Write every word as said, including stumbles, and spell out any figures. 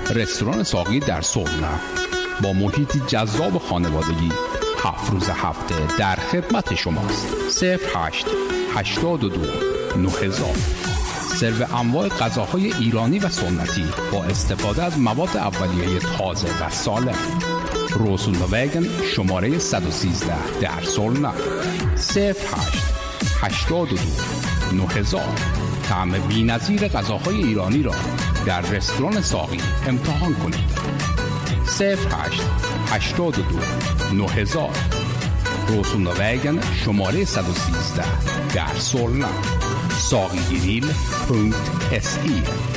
رستوران ساقی در سرنا با محیطی جذاب خانوادگی هفت روز هفته در خدمت شماست. صفر هشت هشتاد و دو نه هزار. سرو انواع غذاهای ایرانی و سنتی با استفاده از مواد اولیه تازه و سالم. روسونووگن شماره صد و سیزده در سرنا. صفر هشت هشتاد و دو نه هزار. طعم بی‌نظیر غذاهای ایرانی را در رستوران ساقی امتحان کنید. صفر هشت هشتاد و دو نه هزار. روسونووگن شماره صد و سیزده در سرنا. ساقی گریل پونکت اس ای